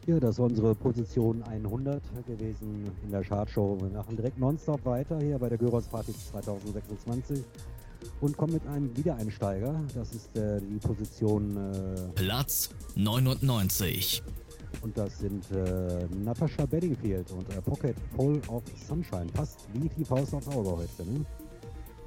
Ja, das war unsere Position 100 gewesen in der Chartshow. Wir machen direkt nonstop weiter hier bei der Gyros Party 2026 und kommen mit einem Wiedereinsteiger. Das ist die Position Platz 99. und das sind Natasha Bedingfield und Pocket Full of Sunshine. Passt wie die Faust aufs Auge heute, ne?